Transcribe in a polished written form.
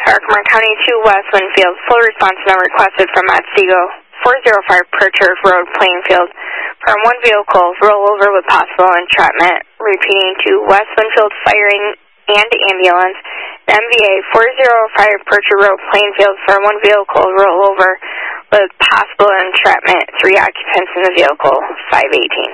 Herkimer County 2 West Winfield. Full response now requested from Otsego 405 per Turf Road, Plainfield. From one vehicle, rollover with possible entrapment. Repeating to West Winfield Firing and Ambulance. MVA 405 Percher Road, Plainfield. From one vehicle, rollover with possible entrapment. 3 occupants in the vehicle. 518.